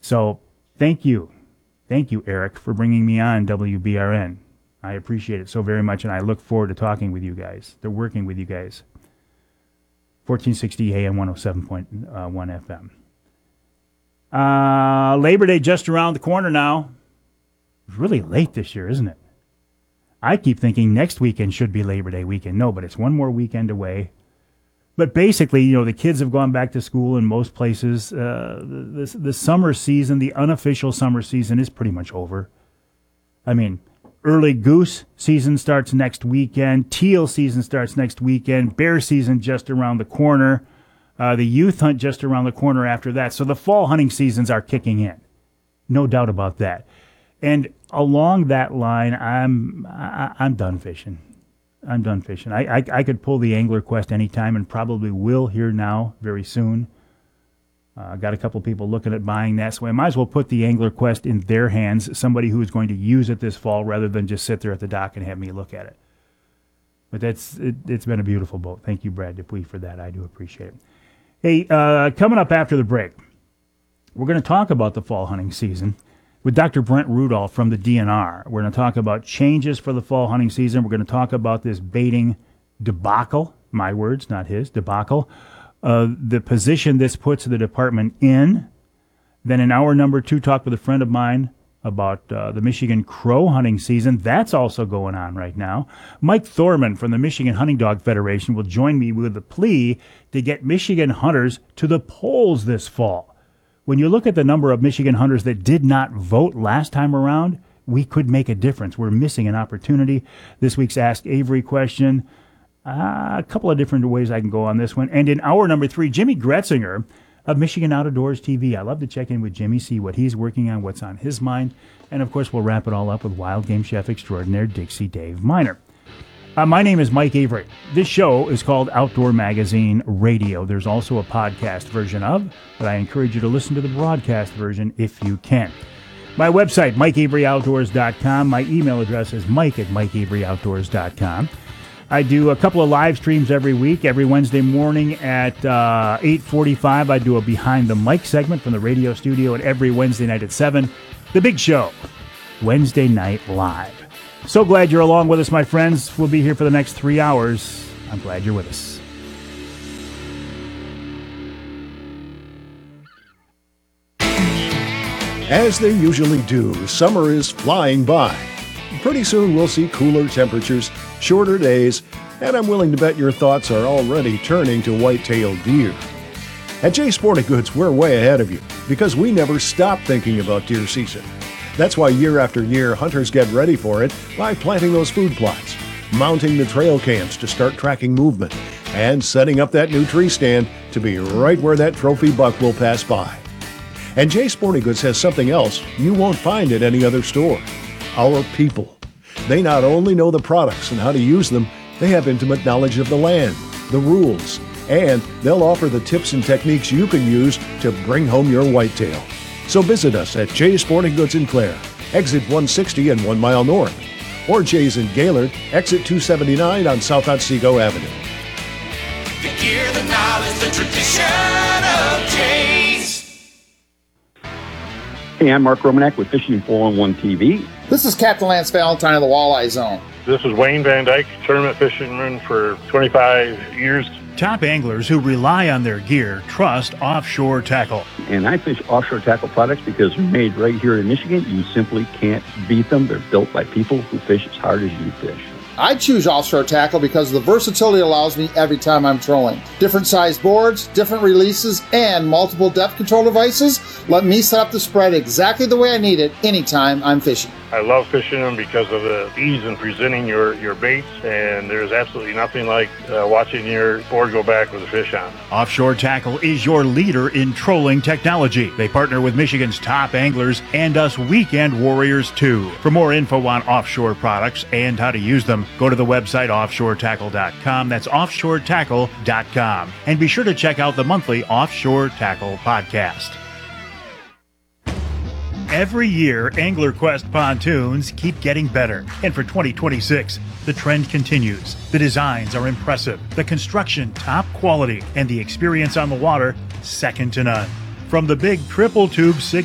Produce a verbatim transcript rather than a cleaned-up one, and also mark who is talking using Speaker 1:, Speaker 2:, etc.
Speaker 1: So thank you. Thank you, Eric, for bringing me on W B R N. I appreciate it so very much, and I look forward to talking with you guys, to working with you guys. fourteen sixty A M, one oh seven point one F M. Uh, Labor Day just around the corner now. It's really late this year, isn't it? I keep thinking next weekend should be Labor Day weekend. No, but it's one more weekend away. But basically, you know, the kids have gone back to school in most places. Uh, the, the, the summer season, the unofficial summer season is pretty much over. I mean, early goose season starts next weekend. Teal season starts next weekend. Bear season just around the corner. Uh, the youth hunt just around the corner after that. So the fall hunting seasons are kicking in. No doubt about that. And along that line, I'm I, I'm done fishing. I'm done fishing. I, I I could pull the Angler Quest anytime and probably will here now very soon. I uh, got a couple people looking at buying that, so I might as well put the Angler Quest in their hands, somebody who is going to use it this fall rather than just sit there at the dock and have me look at it. But that's it, it's been a beautiful boat. Thank you, Brad Dupuis, for that. I do appreciate it. Hey, uh, coming up after the break, we're going to talk about the fall hunting season with Doctor Brent Rudolph from the D N R. We're going to talk about changes for the fall hunting season. We're going to talk about this baiting debacle, my words, not his, debacle, uh, the position this puts the department in. Then in hour number two, talk with a friend of mine about uh, the Michigan crow hunting season. That's also going on right now. Mike Thorman from the Michigan Hunting Dog Federation will join me with a plea to get Michigan hunters to the polls this fall. When you look at the number of Michigan hunters that did not vote last time around, we could make a difference. We're missing an opportunity. This week's Ask Avery question, uh, a couple of different ways I can go on this one. And in hour number three, Jimmy Gretzinger of Michigan Outdoors T V. I love to check in with Jimmy, see what he's working on, what's on his mind. And, of course, we'll wrap it all up with wild game chef extraordinaire Dixie Dave Miner. Uh, my name is Mike Avery. This show is called Outdoor Magazine Radio. There's also a podcast version of, but I encourage you to listen to the broadcast version if you can. My website, mike avery outdoors dot com. My email address is mike at mike avery outdoors dot com. I do a couple of live streams every week. Every Wednesday morning at uh, eight forty-five, I do a Behind the Mic segment from the radio studio, and every Wednesday night at seven, The Big Show, Wednesday Night Live. So glad you're along with us, my friends. We'll be here for the next three hours. I'm glad you're with us.
Speaker 2: As they usually do, summer is flying by. Pretty soon we'll see cooler temperatures, shorter days, and I'm willing to bet your thoughts are already turning to white-tailed deer. At Jay Sporting Goods, we're way ahead of you because we never stop thinking about deer season. That's why year after year, hunters get ready for it by planting those food plots, mounting the trail cams to start tracking movement, and setting up that new tree stand to be right where that trophy buck will pass by. And Jay Sporting Goods has something else you won't find at any other store. Our people. They not only know the products and how to use them, they have intimate knowledge of the land, the rules, and they'll offer the tips and techniques you can use to bring home your whitetail. So visit us at Jay's Sporting Goods in Clare, exit one sixty and one mile north, or Jay's in Gaylord, exit two seventy-nine on South Otsego Avenue.
Speaker 3: The gear, the knowledge, the tradition of Jay's.
Speaker 4: Hey, I'm Mark Romanek with Fishing four one T V.
Speaker 5: This is Captain Lance Valentine of the Walleye Zone.
Speaker 6: This is Wayne Van Dyke, tournament fisherman for twenty-five years.
Speaker 1: Top anglers who rely on their gear trust Offshore Tackle.
Speaker 4: And I fish Offshore Tackle products because they're made right here in Michigan. You simply can't beat them. They're built by people who fish as hard as you fish.
Speaker 5: I choose Offshore Tackle because the versatility allows me every time I'm trolling. Different size boards, different releases, and multiple depth control devices let me set up the spread exactly the way I need it anytime I'm fishing.
Speaker 6: I love fishing them because of the ease in presenting your, your baits, and there's absolutely nothing like uh, watching your board go back with a fish on.
Speaker 1: Offshore Tackle is your leader in trolling technology. They partner with Michigan's top anglers and us weekend warriors too. For more info on offshore products and how to use them, go to the website offshore tackle dot com. That's offshore tackle dot com. And be sure to check out the monthly Offshore Tackle podcast. Every year, Angler Quest pontoons keep getting better. And for twenty twenty-six, the trend continues. The designs are impressive, the construction top quality, and the experience on the water second to none. From the big triple tube